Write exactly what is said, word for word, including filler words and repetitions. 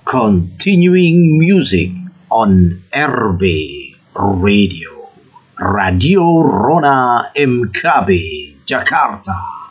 Continuing music on R B Radio. Radio Rona M K B Jakarta.